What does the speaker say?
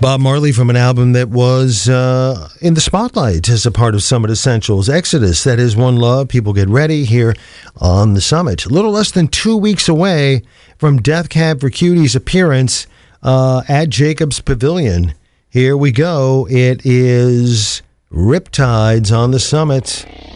Bob Marley from an album that was in the spotlight as a part of Summit Essentials. Exodus, that is One Love. People get ready here on the Summit. A little less than 2 weeks away from Death Cab for Cutie's appearance at Jacobs Pavilion. Here we go. It is Riptides on the Summit.